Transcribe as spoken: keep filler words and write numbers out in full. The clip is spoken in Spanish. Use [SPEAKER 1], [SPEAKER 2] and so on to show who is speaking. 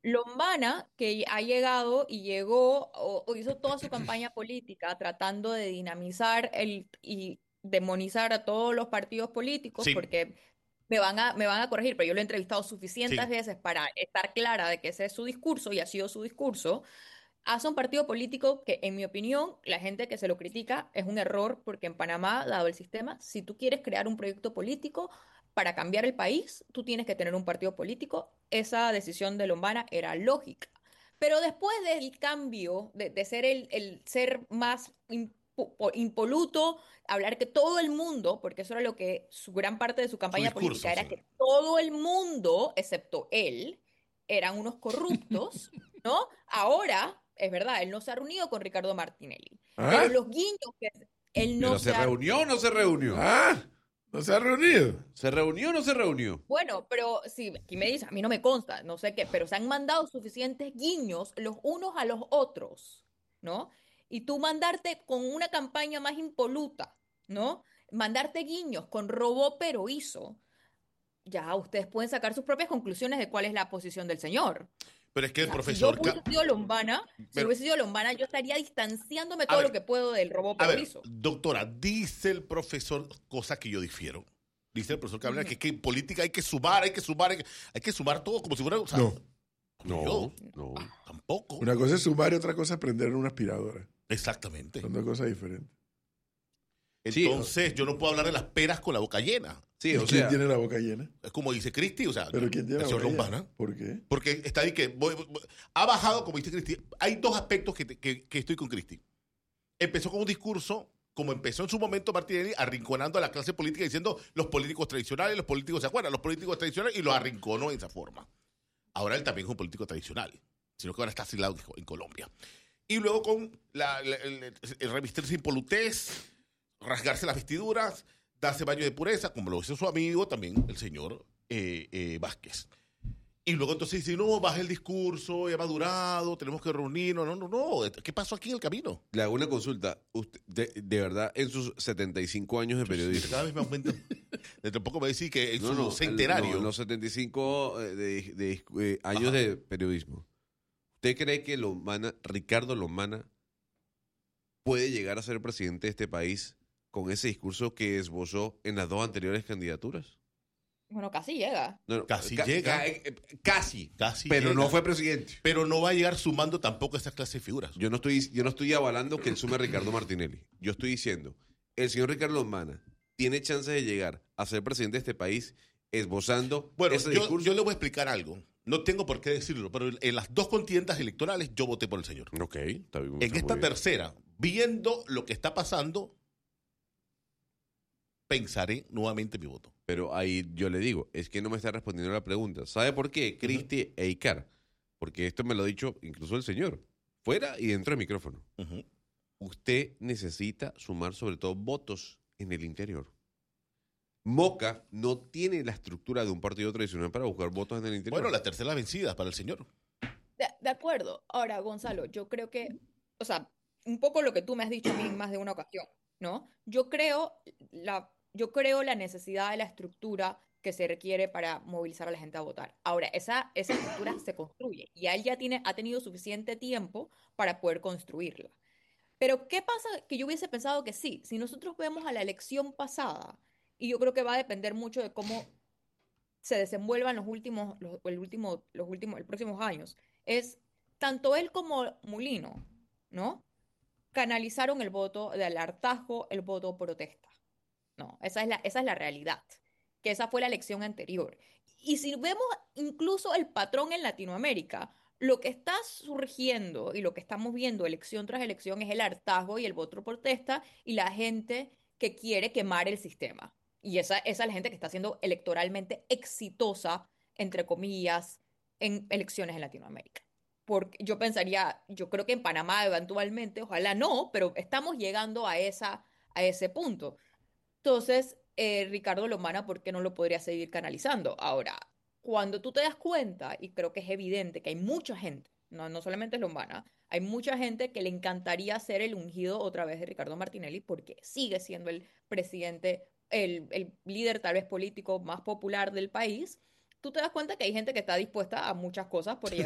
[SPEAKER 1] Lombana, que ha llegado y llegó o, o hizo toda su campaña política tratando de dinamizar el, y demonizar a todos los partidos políticos,
[SPEAKER 2] Sí,
[SPEAKER 1] porque me van a, me van a corregir, pero yo lo he entrevistado suficientes
[SPEAKER 2] sí.
[SPEAKER 1] veces para estar clara de que ese es su discurso y ha sido su discurso. Hace un partido político que, en mi opinión, la gente que se lo critica es un error porque en Panamá, dado el sistema, si tú quieres crear un proyecto político para cambiar el país, tú tienes que tener un partido político. Esa decisión de Lombana era lógica. Pero después del cambio, de, de ser el, el ser más impo- po- impoluto, hablar que todo el mundo, porque eso era lo que su gran parte de su
[SPEAKER 2] Su
[SPEAKER 1] campaña política
[SPEAKER 2] discurso,
[SPEAKER 1] era
[SPEAKER 2] sí.
[SPEAKER 1] que todo el mundo, excepto él, eran unos corruptos, ¿no? Ahora, es verdad, él no se ha reunido con Ricardo Martinelli, pero
[SPEAKER 3] ¿Ah?
[SPEAKER 1] los guiños que él no
[SPEAKER 4] ¿Pero
[SPEAKER 1] se
[SPEAKER 4] se
[SPEAKER 1] ha...
[SPEAKER 4] reunió o no se reunió?
[SPEAKER 3] ¿Ah? ¿No se ha reunido?
[SPEAKER 4] ¿Se reunió o no se reunió?
[SPEAKER 1] Bueno, pero sí, aquí me dice, a mí no me consta, no sé qué, pero se han mandado suficientes guiños los unos a los otros, ¿no? Y tú mandarte con una campaña más impoluta, ¿no? Mandarte guiños con robó pero hizo, ya ustedes pueden sacar sus propias conclusiones de cuál es la posición del señor.
[SPEAKER 2] Pero es que
[SPEAKER 1] O
[SPEAKER 2] el
[SPEAKER 1] sea, si yo
[SPEAKER 2] profesor...
[SPEAKER 1] hubiese
[SPEAKER 2] Ca-
[SPEAKER 1] sido Lombana, si yo
[SPEAKER 2] Pero,
[SPEAKER 1] hubiese sido Lombana, yo estaría distanciándome
[SPEAKER 2] a
[SPEAKER 1] todo lo
[SPEAKER 2] ver,
[SPEAKER 1] que puedo del robó
[SPEAKER 2] a
[SPEAKER 1] pero
[SPEAKER 2] ver,
[SPEAKER 1] hizo.
[SPEAKER 2] doctora, dice el profesor, cosa que yo difiero. Dice el profesor Cabrera que,
[SPEAKER 1] Ujú.
[SPEAKER 2] que en política hay que sumar, hay que sumar, hay que, hay que sumar todo como si fuera... O sea,
[SPEAKER 3] No.
[SPEAKER 4] No,
[SPEAKER 2] yo
[SPEAKER 4] no.
[SPEAKER 2] tampoco.
[SPEAKER 3] Una cosa es sumar y otra cosa es prender una aspiradora.
[SPEAKER 2] Exactamente.
[SPEAKER 3] Son dos cosas diferentes.
[SPEAKER 4] Sí,
[SPEAKER 2] Entonces, yo no puedo hablar de las peras con la boca llena.
[SPEAKER 4] Sí,
[SPEAKER 3] ¿Y
[SPEAKER 4] o
[SPEAKER 3] quién
[SPEAKER 4] sea,
[SPEAKER 3] tiene la boca llena?
[SPEAKER 2] Es como dice Cristi, o sea,
[SPEAKER 3] ¿Pero quién tiene
[SPEAKER 2] el
[SPEAKER 3] la
[SPEAKER 2] señor
[SPEAKER 3] boca llena?
[SPEAKER 2] Lombana.
[SPEAKER 3] ¿Por qué?
[SPEAKER 2] Porque está ahí que voy- voy- ha bajado, como dice Cristi. Hay dos aspectos que, te- que, que estoy con Cristi. Empezó con un discurso, como empezó en su momento Martinelli, arrinconando a la clase política diciendo los políticos tradicionales, los políticos, ¿se acuerdan? Los políticos tradicionales, y los arrinconó de esa forma. Ahora él también es un político tradicional, sino que ahora está asilado en Colombia. Y luego con la, la- el, el revestirse impolutez, rasgarse las vestiduras, darse baño de pureza, como lo hizo su amigo también, el señor eh, eh, Vázquez. Y luego entonces dice, no, baja el discurso, ya ha madurado, tenemos que reunirnos. No, no, no. ¿Qué pasó aquí en el camino?
[SPEAKER 4] le hago una consulta. Usted, de, de verdad, en sus setenta y cinco años de periodismo.
[SPEAKER 2] Cada vez me aumenta. Dentro de poco me decís que en
[SPEAKER 4] No,
[SPEAKER 2] su
[SPEAKER 4] no,
[SPEAKER 2] centenario.
[SPEAKER 4] no, en los setenta y cinco eh, de, de, eh, años
[SPEAKER 2] Ajá.
[SPEAKER 4] de periodismo. ¿Usted cree que Lombana, Ricardo Lombana puede llegar a ser presidente de este país con ese discurso que esbozó en las dos anteriores candidaturas?
[SPEAKER 1] Bueno, casi llega.
[SPEAKER 4] No, no,
[SPEAKER 2] Casi llega.
[SPEAKER 4] ca- eh, casi.
[SPEAKER 2] Casi
[SPEAKER 4] Pero
[SPEAKER 2] llega.
[SPEAKER 4] no fue presidente.
[SPEAKER 2] Pero no va a llegar sumando tampoco esa clase de figuras.
[SPEAKER 4] Yo no estoy, yo no estoy avalando que él sume a Ricardo Martinelli. Yo estoy diciendo, el señor Ricardo Lombana tiene chances de llegar a ser presidente de este país esbozando
[SPEAKER 2] Bueno,
[SPEAKER 4] ese
[SPEAKER 2] yo,
[SPEAKER 4] discurso.
[SPEAKER 2] yo le voy a explicar algo. No tengo por qué decirlo, pero en las dos contiendas electorales yo voté por el señor.
[SPEAKER 4] Ok, está bien.
[SPEAKER 2] En
[SPEAKER 4] está
[SPEAKER 2] esta
[SPEAKER 4] muy bien.
[SPEAKER 2] tercera, viendo lo que está pasando, pensaré nuevamente mi voto.
[SPEAKER 4] Pero ahí yo le digo, es que no me está respondiendo la pregunta. ¿Sabe por qué? Cristi e Icar. Porque esto me lo ha dicho incluso el señor. Fuera y dentro del micrófono.
[SPEAKER 2] Ujú.
[SPEAKER 4] Usted necesita sumar sobre todo votos en el interior. Moca no tiene la estructura de un partido tradicional para buscar votos en el interior.
[SPEAKER 2] Bueno, la tercera vencida para el señor.
[SPEAKER 1] De, de acuerdo. Ahora, Gonzalo, yo creo que, o sea, un poco lo que tú me has dicho a mí en más de una ocasión, ¿no? Yo creo la, yo creo la necesidad de la estructura que se requiere para movilizar a la gente a votar. Ahora, esa, esa estructura se construye y él ya tiene, ha tenido suficiente tiempo para poder construirla. Pero, ¿qué pasa? Que yo hubiese pensado que sí. Si nosotros vemos a la elección pasada, y yo creo que va a depender mucho de cómo se desenvuelvan los últimos, los, el último, los últimos, los próximos años, es tanto él como Mulino, ¿no? Canalizaron el voto del hartazgo, el voto protesta. No, esa es la, esa es la realidad, que esa fue la elección anterior. Y si vemos incluso el patrón en Latinoamérica, lo que está surgiendo y lo que estamos viendo elección tras elección es el hartazgo y el voto protesta y la gente que quiere quemar el sistema. Y esa, esa es la gente que está siendo electoralmente exitosa, entre comillas, en elecciones en Latinoamérica. Porque yo pensaría, yo creo que en Panamá eventualmente, ojalá no, pero estamos llegando a, esa, a ese punto. Entonces, eh, Ricardo Lomana, ¿por qué no lo podría seguir canalizando? Ahora, cuando tú te das cuenta, y creo que es evidente que hay mucha gente, no, no solamente es Lombana, hay mucha gente que le encantaría ser el ungido otra vez de Ricardo Martinelli porque sigue siendo el presidente, el, el líder tal vez político más popular del país, tú te das cuenta que hay gente que está dispuesta a muchas cosas por